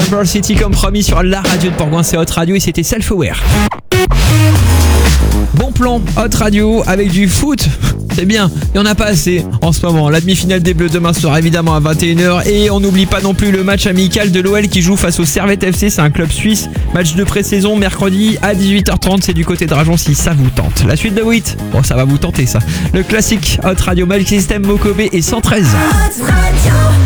Temple City comme promis sur la radio de Bourgoin, c'est Hot Radio et c'était Self-Aware. Bon plan, Hot Radio avec du foot, c'est bien, il n'y en a pas assez en ce moment. La demi-finale des Bleus demain sera évidemment à 21h et on n'oublie pas non plus le match amical de l'OL qui joue face au Servette FC, c'est un club suisse. Match de pré-saison mercredi à 18h30, c'est du côté de Rajon si ça vous tente. La suite de WIT, bon ça va vous tenter ça. Le classique Hot Radio, Milk System, Mokobé et 113. Hot Radio.